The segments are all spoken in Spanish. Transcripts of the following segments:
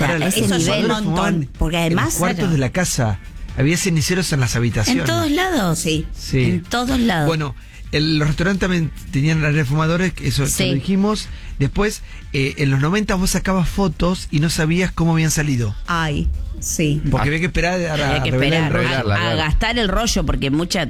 sea, Ahora, ese esos nivel, fumadores fumaban porque en además los cuartos de la casa. Había ceniceros en las habitaciones. en todos lados, Sí. en todos lados. Bueno, los restaurantes también tenían área de fumadores, eso Sí. lo dijimos. Después, en los 90 vos sacabas fotos y no sabías cómo habían salido. Ay, sí. Porque había que esperar a Había que revelar el rollo. revelarla, a claro. gastar el rollo, porque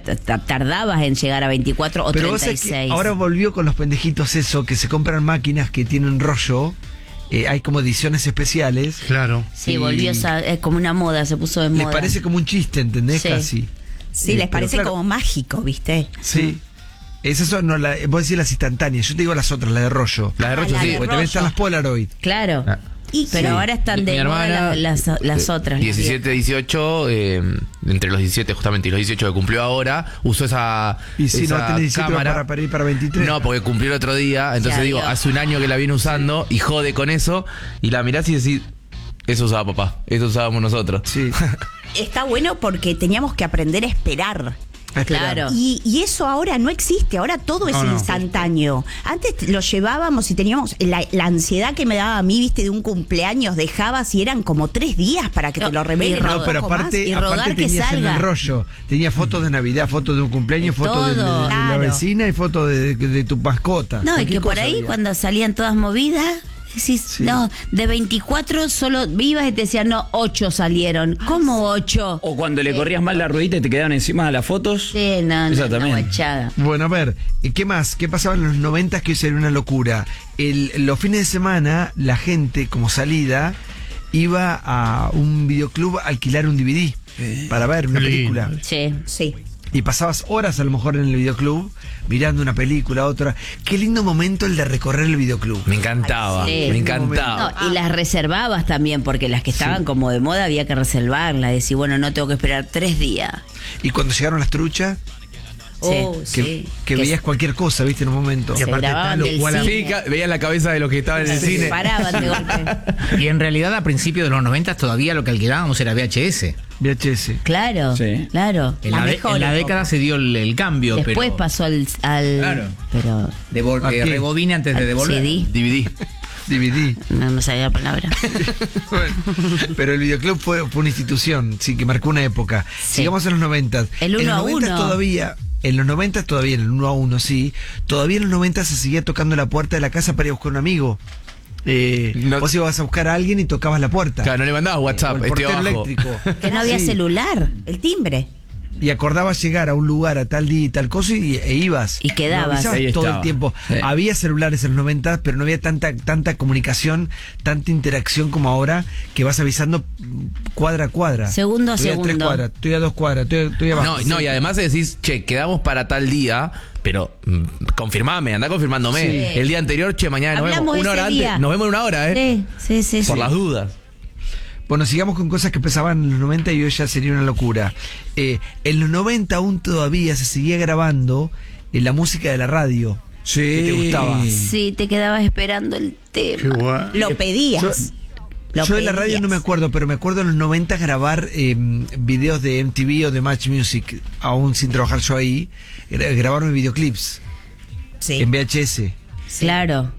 tardabas en llegar a 24 o Pero vos sabés 36. que ahora volvió con los pendejitos eso, que se compran máquinas que tienen rollo. Hay como ediciones especiales. Claro. Sí, y volvió es como una moda, se puso de Les moda. parece como un chiste, ¿entendés? Sí. Casi. Sí, les Pero parece claro, como mágico, ¿viste? Sí. Esas son, no, vos decís las instantáneas, yo te digo las otras, la de rollo. La de rollo, la sí. de Porque también están las Polaroid. Claro. Ah. Pero Sí. ahora están de Mi moda hermana, las otras. 17, 18, entre los 17 justamente y los 18 que cumplió ahora, usó esa, Y si esa no tenés 17 cámara. para ir para 23. No, porque cumplió el otro día, entonces Ya digo, vio. hace un año que la viene usando y jode con eso, y la mirás y decís, eso usaba papá, eso usábamos nosotros. Sí. Está bueno porque teníamos que aprender a esperar. A esperar. Claro. Y eso ahora no existe, ahora todo es No. instantáneo. Antes lo llevábamos y teníamos la ansiedad que me daba a mí, viste, de un cumpleaños, dejabas y eran como 3 días para que No, te lo revelen. y un No, pero poco más. aparte, Y rogar aparte que tenías en salga. el rollo. Tenía fotos de Navidad, fotos de un cumpleaños, De fotos de todo. la Claro. vecina y fotos de tu mascota. No, y Cualquier que por cosa ahí había. cuando salían todas movidas, decís, Sí. no, de 24 solo vivas y te decían, no, 8 salieron. ¿Cómo 8? O cuando le corrías mal la ruedita y te quedaban encima de las fotos. Sí, no, Esa no, también. una guachada. Bueno, a ver, ¿qué más? ¿Qué pasaba en los 90 que sería una locura? Los fines de semana, la gente, como salida, iba a un videoclub a alquilar un DVD para ver una Qué lindo. película. Sí. Sí. Y pasabas horas a lo mejor en el videoclub, mirando una película, otra. Qué lindo momento el de recorrer el videoclub. Me encantaba, Ay, sí. me encantaba. No, y las reservabas también, porque las que estaban como de moda había que reservarlas. Decir, bueno, no tengo que esperar 3 días. Y cuando llegaron las truchas, Oh, que, sí. que veías cualquier cosa, viste, en un momento. Y se aparte grababan está lo del cual- cine. Sí, veías la cabeza de los que estaban en el Se cine. paraban de golpe. Y en realidad a principios de los 90 todavía lo que alquilábamos era VHS. VHS. Claro, Sí. claro. En La la, mejor en la época. década se dio el cambio, Después pero pasó al Claro. pero ¿A qué? rebobine antes de al devolver. CD. DVD. DVD. No me salía la palabra. Bueno, pero el videoclub fue una institución, sí, que marcó una época. Sí. Sigamos en los 90. El En 1 los a 90 1. todavía, en los 90 todavía, en el 1 a 1, sí. Todavía en los 90 se seguía tocando la puerta de la casa para ir a buscar un amigo. No- Vos ibas a buscar a alguien y tocabas la puerta. Claro, no le mandabas O WhatsApp, el estoy portero abajo. eléctrico. Que no había Sí. celular. El timbre. Y acordabas llegar a un lugar a tal día y tal cosa e ibas. Y quedabas. No avisabas Ahí todo estaba. el tiempo. Sí. Había celulares en los 90, pero no había tanta comunicación, tanta interacción como ahora, que vas avisando cuadra a cuadra. Segundo a Estoy a 3 segundo. cuadras, estoy a 2 cuadras, estoy abajo. No, y además decís, che, quedamos para tal día, pero confirmame, anda confirmándome. Sí. El día anterior, che, mañana nos Hablamos vemos. Una ese hora día. antes. Nos vemos en una hora, Sí. Por las dudas. Bueno, sigamos con cosas que pesaban en los 90 y hoy ya sería una locura. En los 90 aún todavía se seguía grabando la música de la radio. Sí. Que te gustaba. Sí, te quedabas esperando el Qué tema. guay. Lo pedías. Lo Yo de la radio pedías. no me acuerdo, pero me acuerdo en los 90 grabar videos de MTV o de Match Music, aún sin trabajar yo ahí, grabarme videoclips Sí. en VHS. Claro.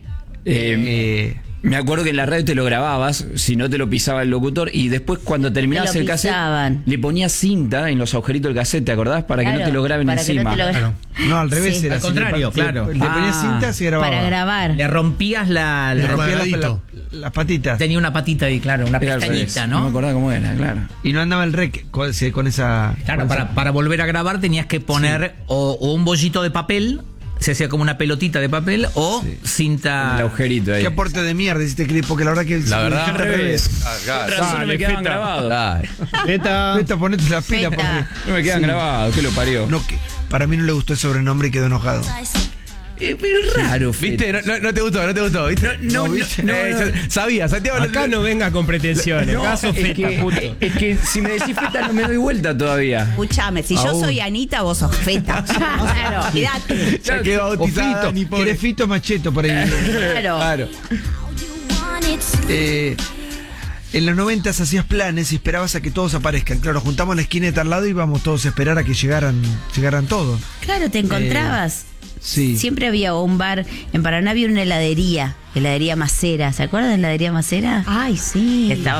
Me acuerdo que en la radio te lo grababas, si no te lo pisaba el locutor, y después cuando terminabas Te lo el cassette, pisaban. le ponías cinta en los agujeritos del cassette, ¿te acordás? Para que no Claro, te lo graben para que no encima. te lo gra- Claro. No, al revés Sí. era Al así, contrario, le claro. Le ponías Ah, cinta, se grababa. Para grabar. Le rompías Le la rompía cuadradito. las patitas. Tenía una patita ahí, claro, una Era al revés. pestañita, No me ¿no? acordaba cómo era, claro. Y no andaba el rec con esa... Claro, con esa- para volver a grabar tenías que poner o un bollito de papel, se hacía como una pelotita de papel, o cinta. El agujerito ahí. Qué aporte de mierda este clip, porque la verdad que... La verdad, al revés. Con razón no me quedaban grabados. Dale. Feta, ponete la pila Feta. porque... No me quedan grabados, ¿qué lo parió? No, que para mí no le gustó el sobrenombre y quedó enojado. Pero es raro, ¿Viste? No te gustó, ¿viste? No, ¿viste? Sabía, Santiago. Acá no venga con pretensiones. No, Caso es Feta, puto. que si me decís feta no me doy vuelta todavía. Escúchame, si yo Aún. soy Anita, vos sos Feta. Claro, olvídate. Ya quedó O bautizada, Fito, ni pobre. eres Fito Macheto por ahí. Claro. Claro. En los 90 hacías planes y esperabas a que todos aparezcan. Claro, juntamos la esquina de tal lado y íbamos todos a esperar a que llegaran todos. Claro, te encontrabas. Sí. Siempre había un bar. En Paraná había una heladería Macera. ¿Se acuerdan de heladería Macera? Ay, sí. Estaba